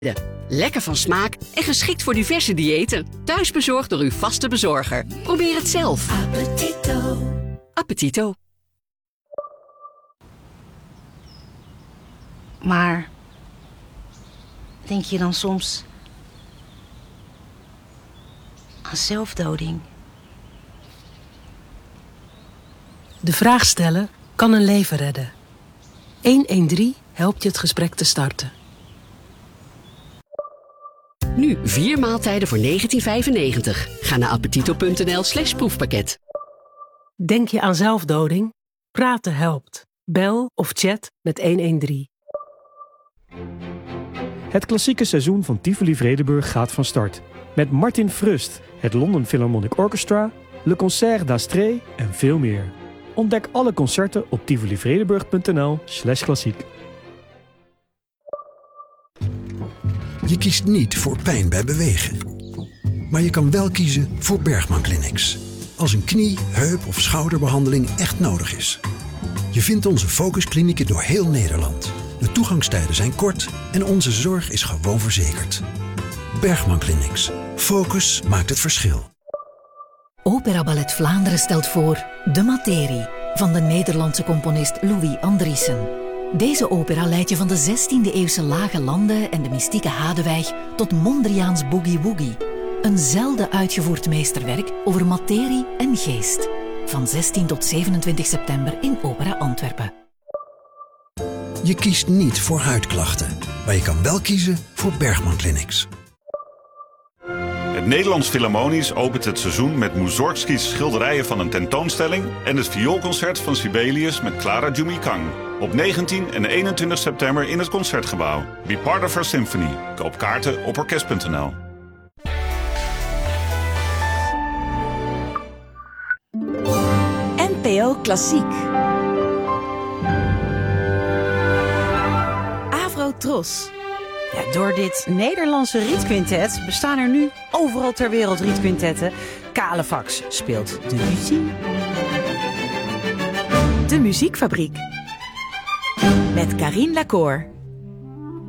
Lekker van smaak en geschikt voor diverse diëten. Thuisbezorgd door uw vaste bezorger. Probeer het zelf. Appetito. Appetito. Maar denk je dan soms aan zelfdoding? De vraag stellen kan een leven redden. 113 helpt je het gesprek te starten. Nu 4 maaltijden voor €19,95. Ga naar appetito.nl/proefpakket. Denk je aan zelfdoding? Praten helpt. Bel of chat met 113. Het klassieke seizoen van Tivoli Vredenburg gaat van start. Met Martin Frust, het London Philharmonic Orchestra, Le Concert d'Astrée en veel meer. Ontdek alle concerten op tivolivredenburg.nl/klassiek. Je kiest niet voor pijn bij bewegen. Maar je kan wel kiezen voor Bergman Clinics. Als een knie-, heup- of schouderbehandeling echt nodig is. Je vindt onze focusklinieken door heel Nederland. De toegangstijden zijn kort en onze zorg is gewoon verzekerd. Bergman Clinics. Focus maakt het verschil. Opera Ballet Vlaanderen stelt voor De Materie van de Nederlandse componist Louis Andriessen. Deze opera leidt je van de 16e-eeuwse lage landen en de mystieke Hadewijk tot Mondriaans Boogie Woogie. Een zelden uitgevoerd meesterwerk over materie en geest. Van 16 tot 27 september in Opera Antwerpen. Je kiest niet voor huidklachten, maar je kan wel kiezen voor Bergman Clinics. Het Nederlands Philharmonisch opent het seizoen met Mussorgskys schilderijen van een tentoonstelling en het vioolconcert van Sibelius met Clara Jumikang. Op 19 en 21 september in het Concertgebouw. Be part of our symphony. Koop kaarten op orkest.nl. NPO Klassiek. Avro Tros. Ja, door dit Nederlandse rietquintet bestaan er nu overal ter wereld rietquintetten. Kalefax speelt Debussy. De Muziekfabriek. Met Carine Lacour.